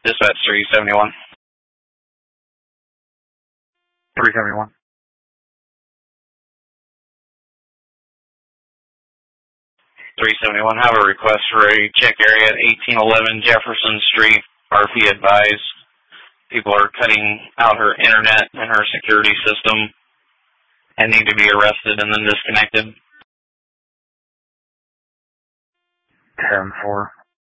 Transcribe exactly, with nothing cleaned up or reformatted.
Dispatch three seventy-one. three seventy-one. three seventy-one, have a request for a check area at eighteen eleven Jefferson Street. R P advised people are cutting out her internet and her security system and need to be arrested and then disconnected. ten four.